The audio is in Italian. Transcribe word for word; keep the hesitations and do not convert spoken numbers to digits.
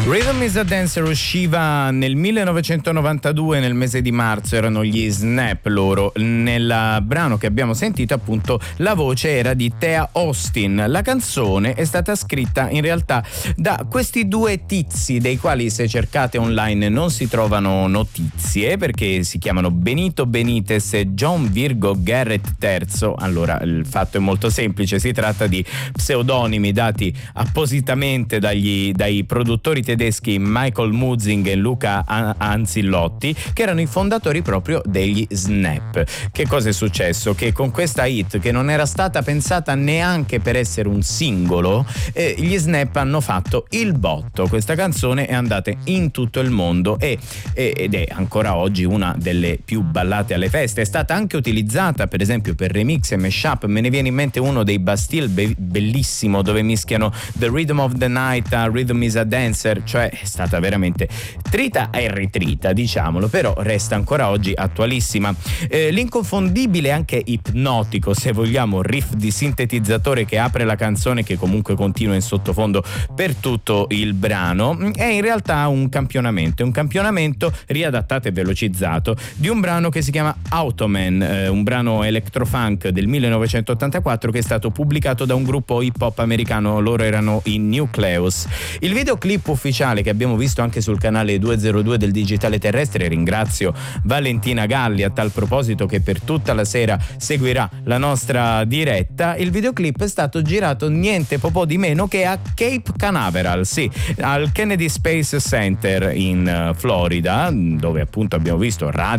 Rhythm is a Dancer usciva nel millenovecentonovantadue, nel mese di marzo, erano gli Snap loro. Nel brano che abbiamo sentito, appunto, la voce era di Thea Austin. La canzone è stata scritta in realtà da questi due tizi, dei quali, se cercate online, non si trovano notizie, perché si chiamano Benito Benitez e John Virgo Garrett terzo. Allora, il fatto è molto semplice, si tratta di pseudonimi dati appositamente dagli, dai produttori tedeschi Michael Muzing e Luca Anzillotti, che erano i fondatori proprio degli Snap. Che cosa è successo? Che con questa hit, che non era stata pensata neanche per essere un singolo, eh, gli Snap hanno fatto il botto. Questa canzone è andata in tutto il mondo e, e, ed è ancora oggi una delle più ballate alle feste. È stata anche utilizzata, per esempio, per remix e mashup. Me ne viene in mente uno dei Bastille be- bellissimo, dove mischiano The Rhythm of the Night a Rhythm is a Dancer. Cioè è stata veramente trita e ritrita, diciamolo, però resta ancora oggi attualissima. Eh, l'inconfondibile, anche ipnotico se vogliamo, riff di sintetizzatore che apre la canzone, che comunque continua in sottofondo per tutto il brano, è in realtà un campionamento, un campionamento riadattato e velocizzato di un brano che si chiama Automan, eh, un brano electrofunk del millenovecentottantaquattro che è stato pubblicato da un gruppo hip hop americano. Loro erano i Nucleus. Il videoclip ufficiale che abbiamo visto anche sul canale duecentodue del Digitale Terrestre. Ringrazio Valentina Galli a tal proposito, che per tutta la sera seguirà la nostra diretta. Il videoclip è stato girato niente po' po' di meno che a Cape Canaveral, sì, al Kennedy Space Center in Florida, dove appunto abbiamo visto radio